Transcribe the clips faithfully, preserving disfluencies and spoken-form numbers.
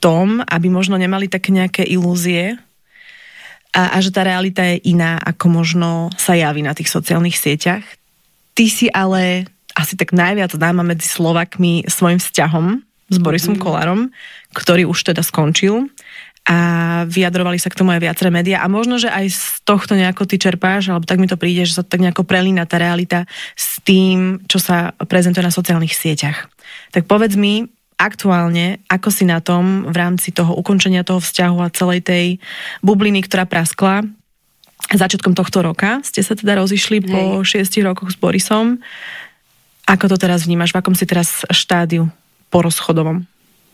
tom, aby možno nemali také nejaké ilúzie a, a že tá realita je iná, ako možno sa javí na tých sociálnych sieťach. Ty si ale asi tak najviac známa medzi Slovakmi svojim vzťahom s Borisom mm. Kollárom, ktorý už teda skončil a vyjadrovali sa k tomu aj viaceré médiá a možno, že aj z tohto nejako ty čerpáš, alebo tak mi to príde, že sa tak nejako prelína tá realita s tým, čo sa prezentuje na sociálnych sieťach. Tak povedz mi aktuálne, ako si na tom v rámci toho ukončenia toho vzťahu a celej tej bubliny, ktorá praskla začiatkom tohto roka. Ste sa teda rozišli Hej. po šiestich rokoch s Borisom. Ako to teraz vnímaš? V akom si teraz štádiu po rozchodovom?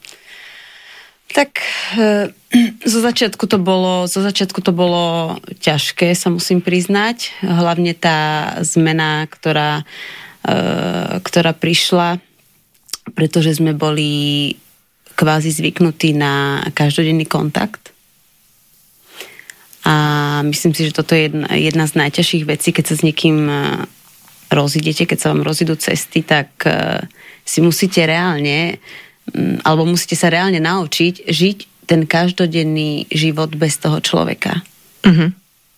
Tak e, zo začiatku to bolo, zo začiatku to bolo ťažké, sa musím priznať. Hlavne tá zmena, ktorá, e, ktorá prišla, pretože sme boli kvázi zvyknutí na každodenný kontakt. A myslím si, že toto je jedna, jedna z najťažších vecí, keď sa s niekým rozídete, keď sa vám rozídu cesty, tak si musíte reálne, alebo musíte sa reálne naučiť žiť ten každodenný život bez toho človeka. Uh-huh.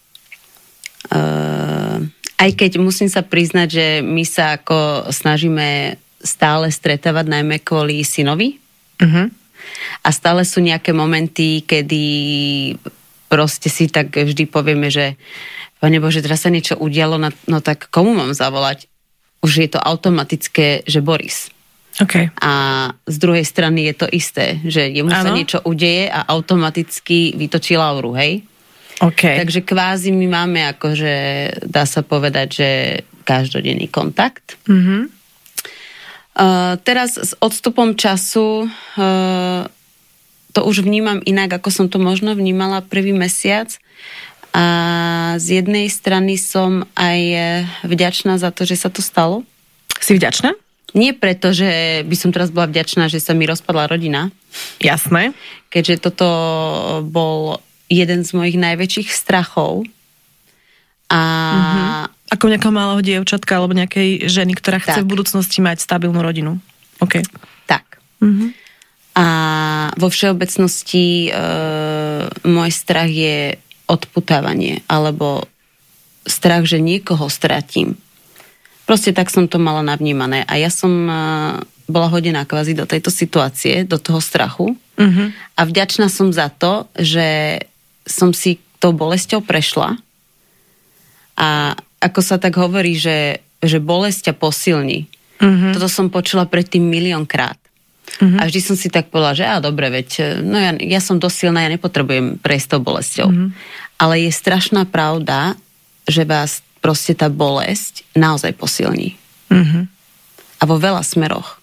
Uh, aj keď musím sa priznať, že my sa ako snažíme stále stretávať, najmä kvôli synovi. Uh-huh. A stále sú nejaké momenty, kedy proste si tak vždy povieme, že Pane Bože, teraz sa niečo udialo, no tak komu mám zavolať? Už je to automatické, že Boris. Okay. A z druhej strany je to isté, že jemu ano. Sa niečo udeje a automaticky vytočí Lauru, hej? Okay. Takže kvázi my máme akože, dá sa povedať, že každodenný kontakt. Mhm. Uh, teraz s odstupom času uh, to už vnímam inak, ako som to možno vnímala prvý mesiac. A z jednej strany som aj vďačná za to, že sa to stalo. Si vďačná? Nie preto, že by som teraz bola vďačná, že sa mi rozpadla rodina. Jasné. Keďže toto bol jeden z mojich najväčších strachov. A... Uh-huh. Ako nejakého malého dievčatka alebo nejakej ženy, ktorá chce tak. v budúcnosti mať stabilnú rodinu. OK. Tak. Uh-huh. A vo všeobecnosti e, môj strach je odputávanie, alebo strach, že niekoho stratím. Proste tak som to mala navnímané. A ja som e, bola hodená kvázi do tejto situácie, do toho strachu. Uh-huh. A vďačná som za to, že som si tou bolesťou prešla. A ako sa tak hovorí, že, že bolesť ťa posilní. Uh-huh. Toto som počula predtým miliónkrát. Uh-huh. A vždy som si tak povedala, že á, dobre, veď, no ja, ja som dosť silná, ja nepotrebujem prejsť tou bolesťou. Uh-huh. Ale je strašná pravda, že vás proste tá bolesť naozaj posilní. Uh-huh. A vo veľa smeroch.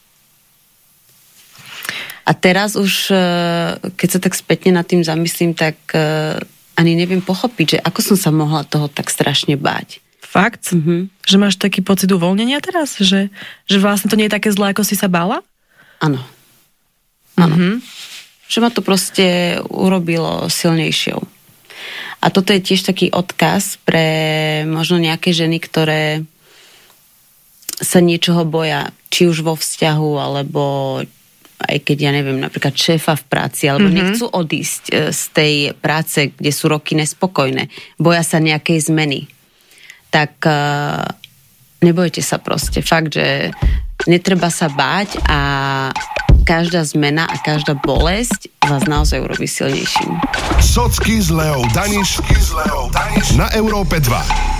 A teraz už, keď sa tak spätne nad tým zamyslím, tak ani neviem pochopiť, že ako som sa mohla toho tak strašne báť. Fakt? Uh-huh. Že máš taký pocit uvoľnenia teraz? Že, že vlastne to nie je také zlé, ako si sa bála? Áno. Áno. Uh-huh. Že ma to proste urobilo silnejšou. A toto je tiež taký odkaz pre možno nejaké ženy, ktoré sa niečoho boja, či už vo vzťahu, alebo aj keď, ja neviem, napríklad šéfa v práci, alebo mm-hmm. nechcú odísť z tej práce, kde sú roky nespokojné. Boja sa nejakej zmeny. Tak uh, nebojte sa proste. Fakt, že netreba sa báť a každá zmena a každá bolesť vás naozaj urobí silnejším. Socky s Leou Daniš na Európe dva.